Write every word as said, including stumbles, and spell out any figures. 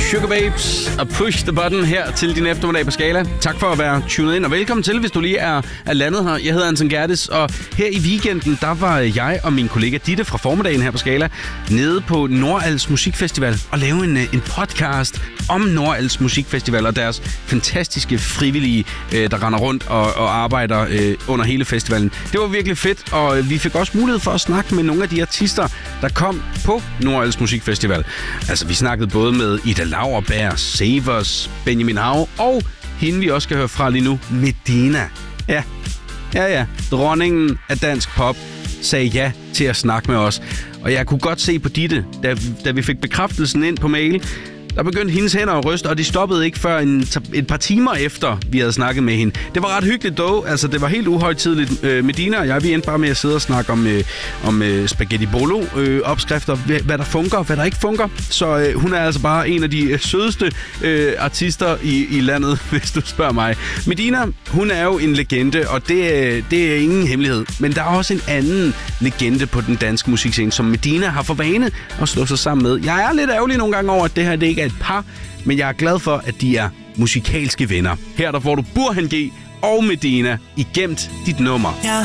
Sugar Babes og Push the Button her til din eftermiddag på Skala. Tak for at være tunet ind, og velkommen til, hvis du lige er, er landet her. Jeg hedder Anton Gerdes, og her i weekenden, der var jeg og min kollega Ditte fra formiddagen her på Skala nede på Nordals Musikfestival og lave en, en podcast om Nordals Musikfestival og deres fantastiske frivillige, øh, der render rundt og, og arbejder øh, under hele festivalen. Det var virkelig fedt, og vi fik også mulighed for at snakke med nogle af de artister, der kom på Nordals Musikfestival. Altså, vi snakkede både med Ida Lauerberg, Savers, Benjamin Hav og hende, vi også skal høre fra lige nu, Medina. Ja, ja, ja. Dronningen af dansk pop sagde ja til at snakke med os. Og jeg kunne godt se på Ditte, da, da vi fik bekræftelsen ind på mail, der begyndte hendes hænder at ryste, og de stoppede ikke før en, et par timer efter, vi havde snakket med hende. Det var ret hyggeligt dog. Altså, det var helt uhøjtideligt. Øh, Medina og jeg, vi endte bare med at sidde og snakke om, øh, om øh, spaghetti bolo øh, opskrifter, hvad der fungerer, hvad der ikke fungerer. Så øh, hun er altså bare en af de øh, sødeste øh, artister i, i landet, hvis du spørger mig. Medina, hun er jo en legende, og det, øh, det er ingen hemmelighed. Men der er også en anden legende på den danske musikscene, som Medina har for vane at slå sig sammen med. Jeg er lidt ærgerlig nogle gange over, at det her det ikke er et par, men jeg er glad for, at de er musikalske venner. Her der får du Burhan G og Medina i Gemt dit nummer. Jeg